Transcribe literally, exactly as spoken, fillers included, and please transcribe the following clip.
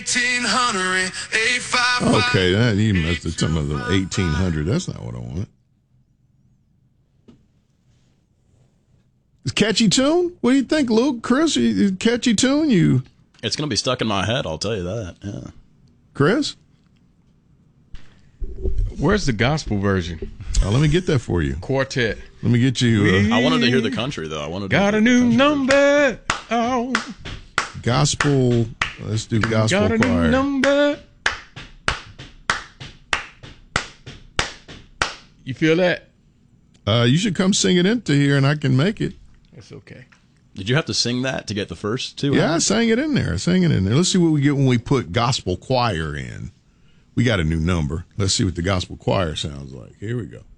eighteen hundred, eight five five. Okay, that you must have talking about the eighteen hundred. That's not what I want. It's a catchy tune. What do you think, Luke? Chris, you, catchy tune? You? It's going to be stuck in my head, I'll tell you that. Yeah. Chris? Where's the gospel version? Oh, let me get that for you. Quartet. Let me get you. Uh, I wanted to hear the country, though. I wanted to Got a new number. Oh. Gospel. Let's do gospel Got a choir. new number. You feel that? Uh, you should come sing it into here, and I can make it. That's okay. Did you have to sing that to get the first two? Yeah, I sang it in there. I sang it in there. Let's see what we get when we put gospel choir in. We got a new number. Let's see what the gospel choir sounds like. Here we go.